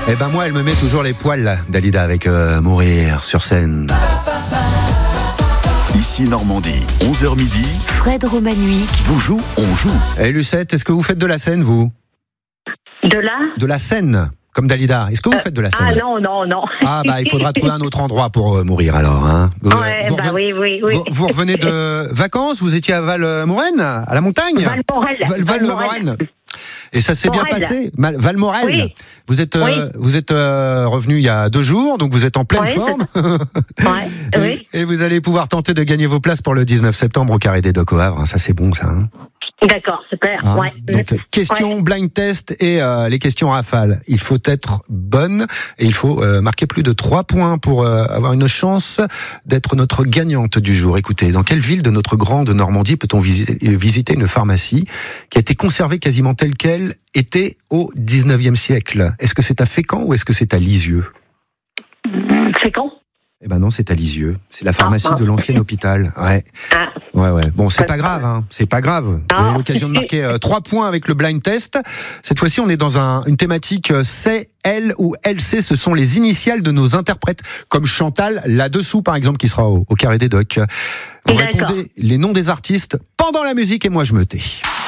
Eh ben moi, elle me met toujours les poils, Dalida, avec Mourir sur scène. Ici Normandie, 11h midi. Fred Romaniuk Vous joue, on joue. Et Lucette, est-ce que vous faites de la scène, vous ? De la scène, comme Dalida. Est-ce que vous faites de la scène ? Ah non. Ah bah il faudra trouver un autre endroit pour mourir alors. Hein. Oui. Vous revenez de vacances, vous étiez à Valmorel, à la montagne ? Valmorel. Et ça s'est bien passé, Valmorel. Oui. Vous êtes revenu il y a 2 jours, donc vous êtes en pleine forme. Oui. Et vous allez pouvoir tenter de gagner vos places pour le 19 septembre au Carré des Docks au Havre. Ça c'est bon ça. Hein. D'accord, super. Hein, Ouais. donc, question blind test et les questions rafales. Il faut être bonne et il faut marquer plus de 3 points pour avoir une chance d'être notre gagnante du jour. Écoutez, dans quelle ville de notre grande Normandie peut-on visiter une pharmacie qui a été conservée quasiment telle qu'elle était au 19e siècle ? Est-ce que c'est à Fécamp ou est-ce que c'est à Lisieux ? Fécamp ? Eh ben non, c'est à Lisieux. C'est la pharmacie de l'ancien hôpital. Ouais. Ouais. Bon, c'est pas grave, hein. C'est pas grave. Vous avez l'occasion de marquer 3 points avec le blind test. Cette fois-ci, on est dans une thématique C, L ou LC. Ce sont les initiales de nos interprètes, comme Chantal là-dessous, par exemple, qui sera au Carré des Docks. Vous répondez les noms des artistes pendant la musique et moi je me tais.